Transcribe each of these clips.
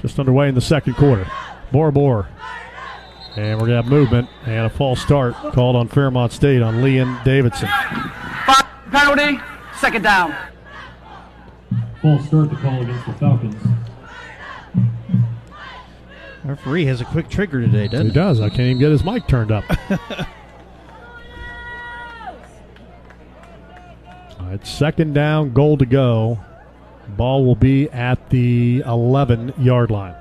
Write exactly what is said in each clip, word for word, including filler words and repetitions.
just underway in the second quarter. Bora Bora. And we're going to have movement and a false start called on Fairmont State on Leon Davidson. Five penalty, second down. False start to call against the Falcons. The referee has a quick trigger today, doesn't he? He does. I can't even get his mic turned up. All right, second down, goal to go. Ball will be at the eleven-yard line.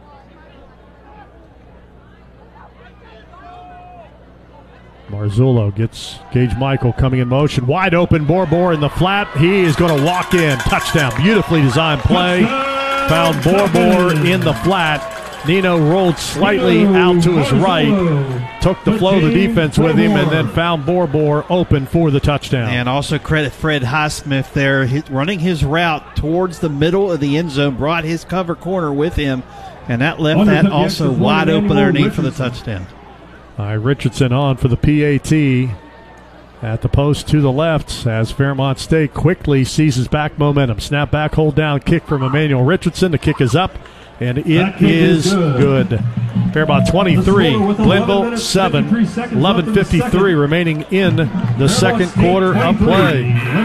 Marzullo gets Gage Michael coming in motion. Wide open, Bora Bora in the flat. He is going to walk in. Touchdown. Beautifully designed play. Found Bora Bora in the flat. Nino rolled slightly out to his right. Took the flow of the defense with him and then found Bora Bora open for the touchdown. And also credit Fred Highsmith there. His, running his route towards the middle of the end zone. Brought his cover corner with him. And that left that also wide open underneath for the touchdown. All right, Richardson on for the P A T at the post to the left as Fairmont State quickly seizes back momentum. Snap back, hold down, kick from Emmanuel Richardson. The kick is up, and it is good. good. Fairmont twenty-three, Glenville seven, eleven fifty-three remaining in the second quarter of play.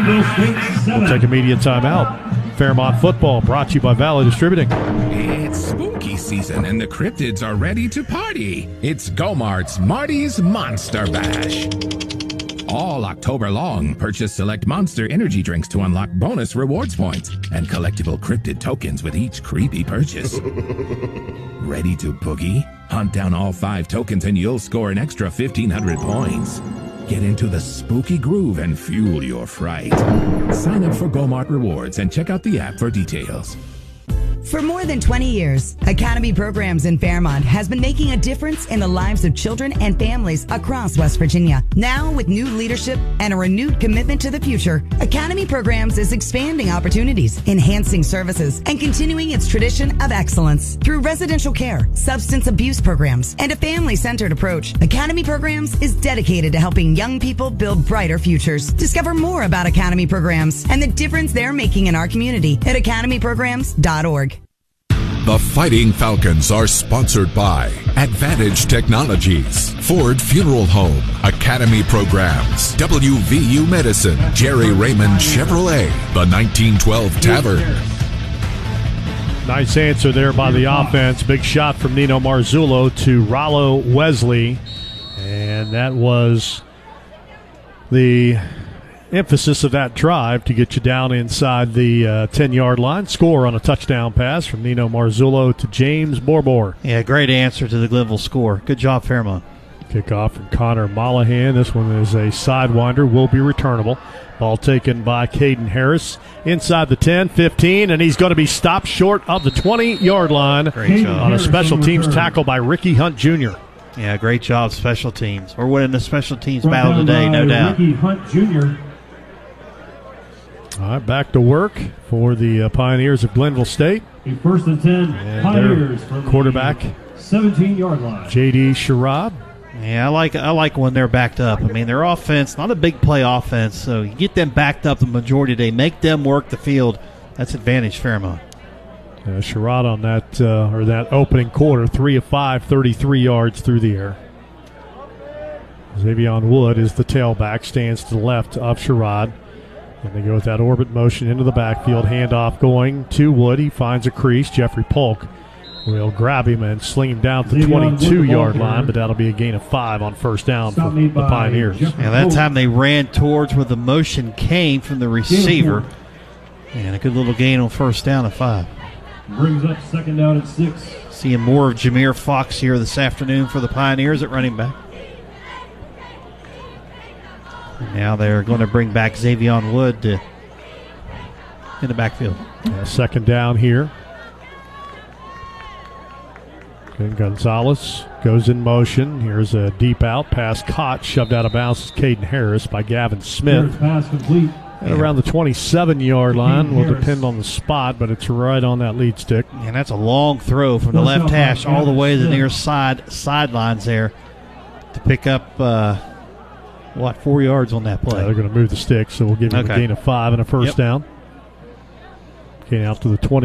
We'll take a media timeout. Fairmont football brought to you by Valley Distributing. It's spooky season and the cryptids are ready to party. It's Go-Mart's Marty's Monster Bash. All October long, purchase select Monster energy drinks to unlock bonus rewards points and collectible cryptid tokens with each creepy purchase. Ready to boogie? Hunt down all five tokens and you'll score an extra fifteen hundred points. Get into the spooky groove and fuel your fright. Sign up for Go-Mart Rewards and check out the app for details. For more than twenty years, Academy Programs in Fairmont has been making a difference in the lives of children and families across West Virginia. Now, with new leadership and a renewed commitment to the future, Academy Programs is expanding opportunities, enhancing services, and continuing its tradition of excellence. Through residential care, substance abuse programs, and a family-centered approach, Academy Programs is dedicated to helping young people build brighter futures. Discover more about Academy Programs and the difference they're making in our community at academy programs dot org. The Fighting Falcons are sponsored by Advantage Technologies, Ford Funeral Home, Academy Programs, W V U Medicine, Jerry Raymond Chevrolet, the nineteen twelve Tavern. Nice answer there by the offense. Big shot from Nino Marzullo to Rollo Wesley. And that was the emphasis of that drive to get you down inside the uh, ten-yard line. Score on a touchdown pass from Nino Marzullo to James Borbor. Yeah, great answer to the Glenville score. Good job, Fairmont. Kickoff from Connor Mollahan. This one is a sidewinder, will be returnable. Ball taken by Caden Harris inside the ten, fifteen, and he's going to be stopped short of the twenty-yard line. Great job. On a special teams tackle by Ricky Hunt Junior Yeah, great job, special teams. We're winning the special teams battle today, no doubt. Ricky Hunt Junior All right, back to work for the uh, Pioneers of Glenville State. A first and ten, and Pioneers from quarterback, seventeen-yard line. J D Sherrod. Yeah, I like I like when they're backed up. I mean, their offense, not a big play offense, so you get them backed up the majority of the day, make them work the field. That's advantage Fairmont. Uh, Sherrod on that uh, or that opening quarter, three of five, thirty-three yards through the air. Xavion Wood is the tailback, stands to the left of Sherrod. And they go with that orbit motion into the backfield. Handoff going to Wood. He finds a crease. Jeffrey Polk will grab him and sling him down to the twenty-two-yard line, but that'll be a gain of five on first down for the Pioneers. And that time they ran towards where the motion came from the receiver. And a good little gain on first down at five. Brings up second down at six. Seeing more of Jameer Fox here this afternoon for the Pioneers at running back. And now they're going to bring back Xavion Wood to, in the backfield. Yeah, second down here. And Gonzalez goes in motion. Here's a deep out. Pass caught. Shoved out of bounds is Caden Harris by Gavin Smith. Pass complete. And around the twenty-seven-yard line. Will depend on the spot, but it's right on that lead stick. And that's a long throw from the left hash all the way to the near side sidelines there to pick up, uh, what, four yards on that play. Yeah, they're going to move the stick, so we'll give him okay. a gain of five and a first yep. down. Getting out to the twenty.